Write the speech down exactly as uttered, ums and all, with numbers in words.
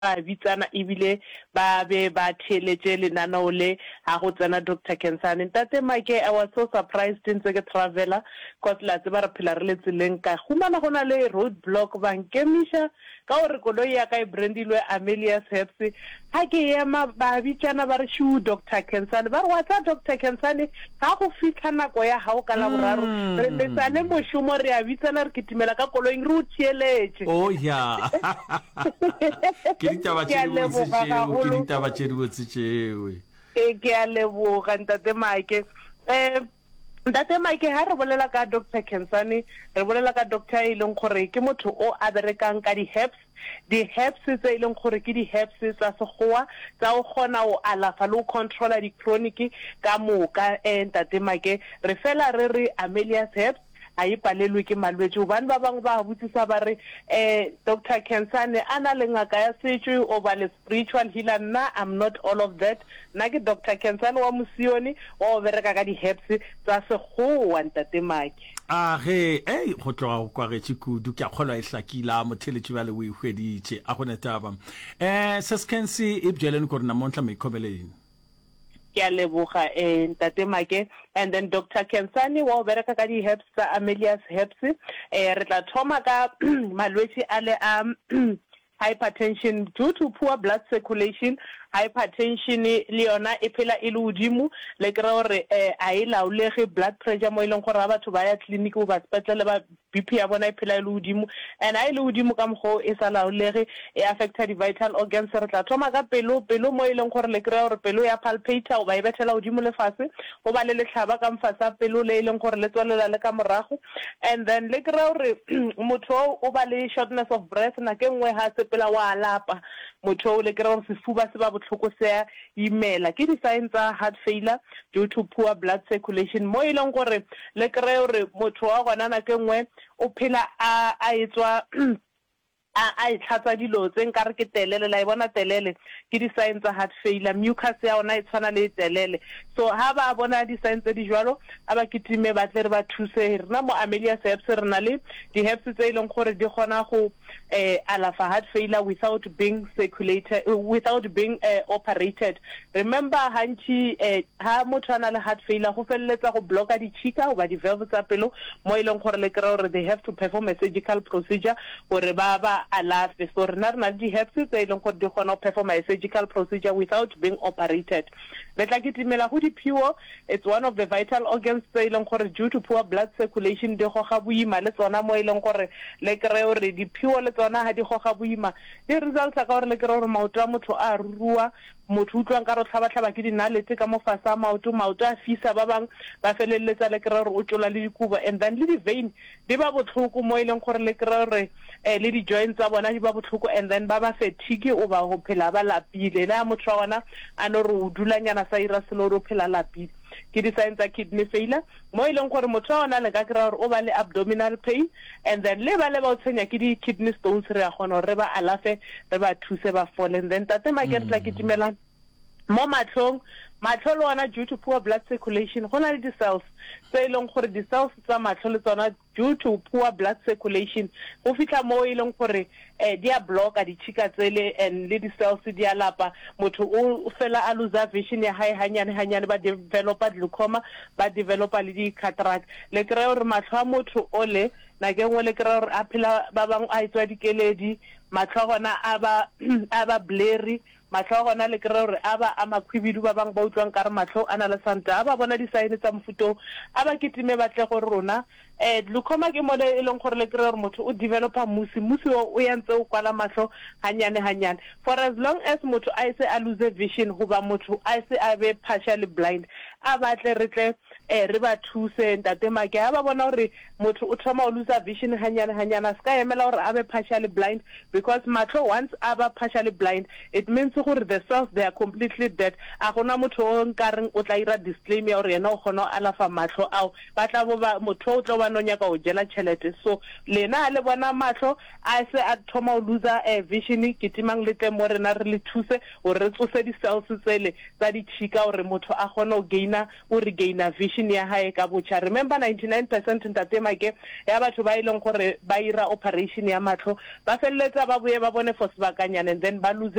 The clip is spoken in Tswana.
bitsana ebile ba be ba theletse lenaneo le ha go tsena Doctor Khensani. Ntate Mike, I was so surprised ntse ke traveler because la tseba re phela re le tseleng ka humana gona le road block ba nkemisha ka gore koloi ya ka e brandilwe Amelia's Herbs. Ha ke ema ba bitsana ba re shu Doctor Khensani ba re what's Doctor Khensani ha go fitlha nako ya ha o ka la boraro re le tsane mo shumo re a bitsana re kitimela ka koloi re o thieletse. Oh yeah. Kitaba chero tsitsewe kitaba chero tsitsewe e ke a leboga ntate Mike. eh ntate Mike ha re bolela ka Doctor Khensani re bolela ka doctor e leng gore ke motho o a berekang ka di herbs di herbs tse e leng gore ke di herbs tsa segoa tsa o gona o alafa lo controller di chronic ka moka. eh ntate Mike re fela re re Amelia's Herbs a ipalelwe ke malwetse bana ba bang ba butsisa ba re eh Doctor Khensani ana le ngaka ya setso o ba le spiritual healer. Na I'm not all of that. Na ke Doctor Khensani wa Musioni o bereka ka di herbs tsa segoa ntate Mike. a ge eh go tloga kwa ge tshikudu ke a kgolwa e hlakila motheletši ba le o ihweditše a gone taba eh seskensi e bjeleng gore na montla me ikhomeleng ke a leboga eh ntate Mike. And then Doctor Khensani wa bereka ka di herbs tsa Amelia's Herbs. eh re tla thoma ka malwetse a le a hypertension due to poor blood circulation. Hypertension le yona e phela e le udimo le kra gore eh a e laolege blood pressure mo ileng gore ba batho ba ya clinic o ba spetlele ba B P ya bona e phela e le udimo and a e le udimo ka mgo e sa laolege e affecta di vital organs. Re tla thoma ka pelo pelo mo ileng gore le kra gore pelo ya palpate o ba e betela udimo le fase go ba le letlhaba ka mfasa pelo le ileng gore le tswelela le ka morago. And then le kra gore motho o ba le shortness of breath na ke ngwe ha se pela wa lapa motho o le kra gore sefuba se ba botlhoko se imela ke di signs tsa heart failure due to poor blood circulation mo ileng gore le kra gore motho wa gona na ke ngwe o phela a a etswa a a tlhatsa dilo tse nkare ke telele la e bona telele ke di signs tsa heart failure. Mucus ya ona e tshwana le telele so ha ba bona di signs tse di jwalo a ba kitime ba tle re ba thuse rena mo Amelia's Herbs re na le di herbs tse ileng gore di gona go eh alafa heart failure without being circulated without being uh, operated. Remember hanchi eh ha motho ana le heart failure go felletsa go blocka di chika o ba di valve tsa pelo mo ileng gore le kra gore they have to perform a surgical procedure gore ba ba alafe. So rena rena di herbs tse ileng gore di gona perform a surgical procedure without being operated. Letla kitimela go di pure it's one of the vital organs tse ileng gore due to poor blood circulation di goga boima le tsona mo ileng gore le kra gore di pure le tsona ha di goga boima di results ka gore le kra gore maoto a motho a rua motho utlwang ka ro tlhaba tlhaba ke dinalete ka mo fasa maoto maoto a fisa ba bang ba felelletsa le kra gore o tlola le dikubo and then le di vein di ba botlhoko mo ileng gore le kra gore eh le di joints tsa bona di ba botlhoko and then ba ba fatigue o ba go phela ba lapile la motho wa ona a no re o dulanyana sa ira selo ro phela lapile ke di signs tsa kidney failure mo ileng gore motho wa ona le ka kra gore o ba le abdominal pain and then le ba le ba o tsenya ke di kidney stones re a gona re ba alafe re ba thuse ba fall and then tate Mike tla kitimela mo matlong matlho le ona due to poor blood circulation gona le di cells tse ileng gore di cells tsa matlho le tsona due to poor blood circulation go fitla mo ileng gore eh dia blocka di chika tsele and le di cells di alapa motho o fela a lose vision ya high hanyane hanyane ba developa glaucoma ba developa le di cataract le kra gore matlho a motho ole na ke ngwe le kra gore a phela ba bang a itswa dikeledi matlho gona a ba a ba blurry matlho gona le kra gore aba a makhwibidu ba bang ba utlwang ka re matlho ana le santa aba bona di sign tsa mfuto aba kitime batle gore rona eh glaucoma ke mole e leng gore le kra gore motho o developa musi musi o yantse o kwala matlho hanyane hanyane for as long as motho a se a lose vision go ba motho a se a be partially blind a batle re tle eh re ba thuse ntate Mike ha ba bona gore motho o thoma o lose vision hanyane hanyane ska emela gore a be partially blind because matlho once aba partially blind it means gore the cells they are completely dead a gona motho o nkareng o tla ira display ya gore yena o gona alafa matlho ao ba tla bo ba motho o tlo ba nonya ka o jela chelete so lena le bona matlho a se a thoma o lose a vision kitimang le tle mo rena re le thuse o re tsose di cells tsele tsa di chika gore motho a gona o gaina o regaina vision ya hae ka bocha. Remember ninety-nine percent ntate make ya batho ba ileng gore ba ira operation ya matlo ba felletsa ba boye ba bone for sebakanyana and then ba lose